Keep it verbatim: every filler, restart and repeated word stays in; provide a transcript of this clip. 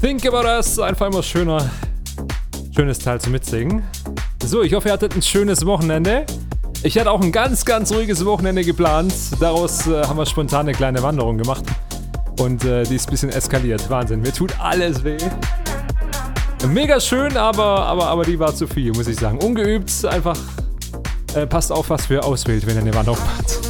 Think About Us, einfach immer schöner, schönes Teil zum Mitsingen. So, ich hoffe, ihr hattet ein schönes Wochenende. Ich hatte auch ein ganz, ganz ruhiges Wochenende geplant. Daraus äh, haben wir spontan eine kleine Wanderung gemacht. Und äh, die ist ein bisschen eskaliert. Wahnsinn, mir tut alles weh. Mega schön, aber, aber, aber die war zu viel, muss ich sagen. Ungeübt, einfach äh, passt auf, was für auswählt, wenn ihr eine Wanderung macht.